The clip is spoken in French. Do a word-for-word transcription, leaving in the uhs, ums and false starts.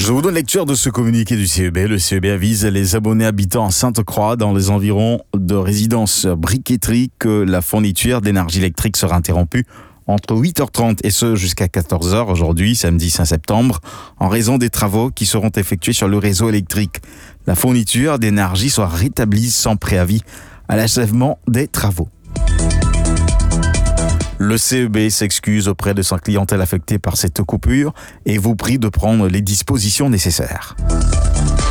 Je vous donne lecture de ce communiqué du C E B. Le C E B avise les abonnés habitant à Sainte-Croix dans les environs de résidence briqueterie que la fourniture d'énergie électrique sera interrompue entre huit heures trente et ce jusqu'à quatorze heures aujourd'hui, samedi cinq septembre, en raison des travaux qui seront effectués sur le réseau électrique. La fourniture d'énergie sera rétablie sans préavis à l'achèvement des travaux. Le C E B s'excuse auprès de sa clientèle affectée par cette coupure et vous prie de prendre les dispositions nécessaires.